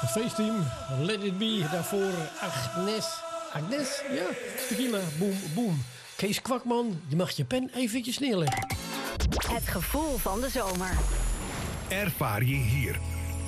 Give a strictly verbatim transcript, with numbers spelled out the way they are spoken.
feestteam. Let It Be. Daarvoor Agnes. Agnes? Ja. Tequila. Boom, boom. Kees Kwakman, je mag je pen eventjes neerleggen. Het gevoel van de zomer. Ervaar je hier.